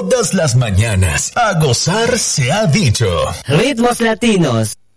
todas las mañanas. A gozar se ha dicho. Ritmos latinos.